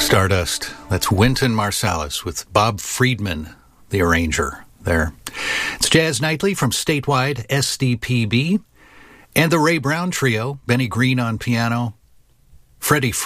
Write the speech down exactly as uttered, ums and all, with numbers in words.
Stardust. That's Wynton Marsalis with Bob Friedman, the arranger there. It's Jazz Nightly from statewide S D P B and the Ray Brown Trio, Benny Green on piano, Freddie